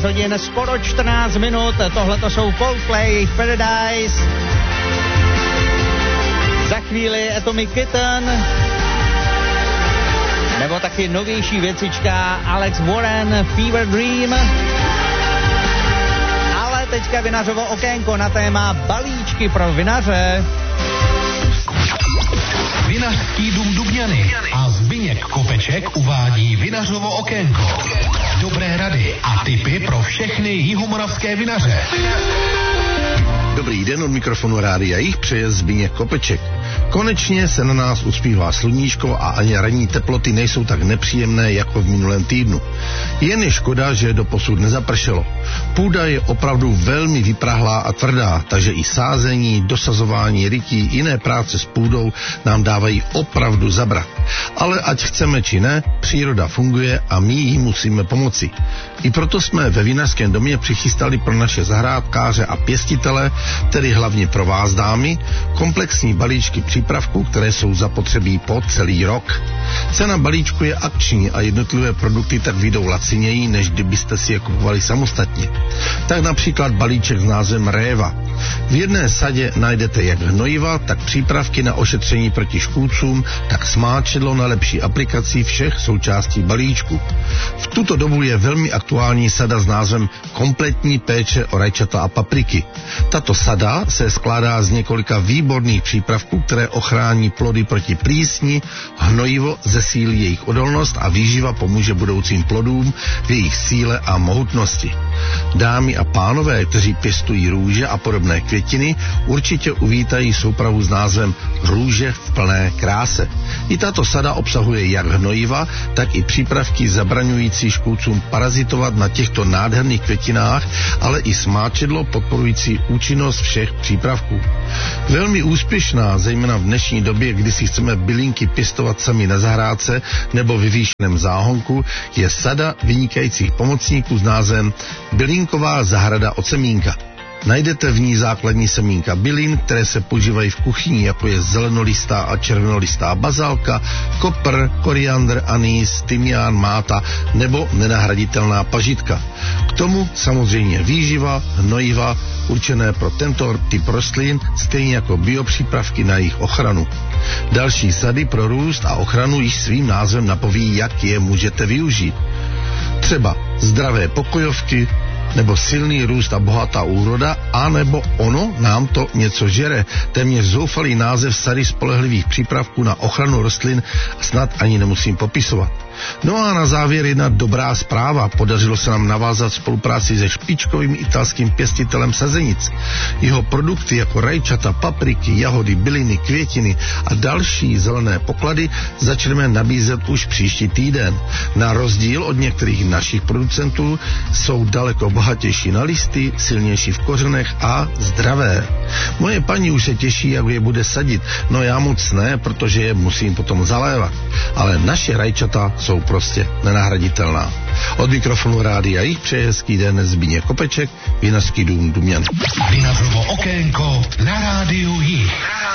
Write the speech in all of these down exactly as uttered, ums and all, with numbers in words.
hodin, skoro čtrnáct minut, tohle to jsou Coldplay, Paradise. Za chvíli Atomic Kitten. Nebo taky novější věcička Alex Warren, Fever Dream. Ale teďka vinařovo okénko na téma balíčky pro vinaře. Vinařský dům Dubňany a Zbyněk Kopeček uvádí Vinařovo okénko. Dobré rady a tipy pro všechny jihomoravské vinaře. Dobrý den, od mikrofonu Rádia Jih přeje Zbyněk Kopeček. Konečně se na nás uspívá sluníčko a ani ranní teploty nejsou tak nepříjemné jako v minulém týdnu. Jen je škoda, že doposud nezapršelo. Půda je opravdu velmi vyprahlá a tvrdá, takže i sázení, dosazování, rytí, jiné práce s půdou nám dávají opravdu zabrat. Ale ať chceme či ne, příroda funguje a my jí musíme pomoci. I proto jsme ve vinařském domě přichystali pro naše zahrádkáře a pěstitele, tedy hlavně pro vás dámy, komplexní balíčky přípravků, které jsou zapotřebí po celý rok. Cena balíčku je akční a jednotlivé produkty tak vyjdou laciněji, než kdybyste si je kupovali samostatně. Tak například balíček s názvem Réva. V jedné sadě najdete jak hnojiva, tak přípravky na ošetření proti škůdcům, tak smáčidlo na lepší aplikaci všech součástí balíčku. V tuto dobu je velmi aktuální sada s názvem Kompletní péče o rajčata a papriky. Tato sada se skládá z několika výborných přípravků, které ochrání plody proti plísni, hnojivo zesílí jejich odolnost a výživa pomůže budoucím plodům v jejich síle a mohutnosti. Dámy a pánové, kteří pěstují růže a podobné květiny, určitě uvítají soupravu s názvem Růže v plné kráse. I tato sada obsahuje jak hnojiva, tak i přípravky zabraňující škůdcům parazitovat na těchto nádherných květinách, ale i smáčidlo podporující účinnost všech přípravků. Velmi úspěšná, zejména v dnešní době, kdy si chceme bylinky pěstovat sami na zahrádce nebo vyvýšeném záhonku, je sada vynikajících pomocníků s názvem Bylinková zahrada od semínka. Najdete v ní základní semínka bylin, které se používají v kuchyni, jako je zelenolistá a červenolistá bazálka, kopr, koriandr, anýs, tymián, máta nebo nenahraditelná pažitka. K tomu samozřejmě výživa, hnojiva, určené pro tento typ rostlin, stejně jako biopřípravky na jejich ochranu. Další sady pro růst a ochranu již svým názvem napoví, jak je můžete využít. Třeba zdravé pokojovky, nebo silný růst a bohatá úroda, anebo ono nám to něco žere. Téměř zoufalý název sady spolehlivých přípravků na ochranu rostlin snad ani nemusím popisovat. No a na závěr jedna dobrá zpráva. Podařilo se nám navázat spolupráci se špičkovým italským pěstitelem sazenic. Jeho produkty jako rajčata, papriky, jahody, byliny, květiny a další zelené poklady začneme nabízet už příští týden. Na rozdíl od některých našich producentů jsou daleko bohatější na listy, silnější v kořenech a zdravé. Moje paní už se těší, jak je bude sadit. No já moc ne, protože je musím potom zalévat. Ale naše rajčata jsou prostě nenahraditelná. Od mikrofonu Rádia Jih přeje hezký den Zbyněk Kopeček, Vinařský dům Dubňan. Vinařovo okénko na Rádiu Jih.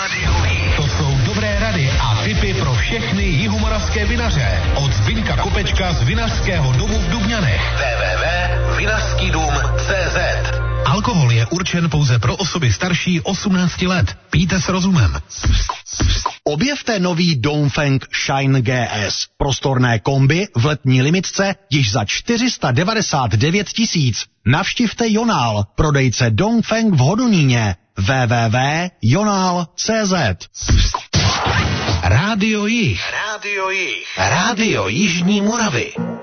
To jsou dobré rady a tipy pro všechny jihomoravské vinaře. Od Zbyňka Kopečka z Vinařského domu v Dubňanech. w w w tečka vinařský dům tečka cé zet. Alkohol je určen pouze pro osoby starší osmnácti let. Pijte s rozumem. Objevte nový Dongfeng Shine G S. Prostorné kombi v letní limitce již za čtyři sta devadesát devět tisíc. Navštivte Jonál, prodejce Dongfeng v Hodoníně. w w w tečka jonál tečka cé zet. Rádio Jih. Rádio Jih. Rádio Jižní Moravy.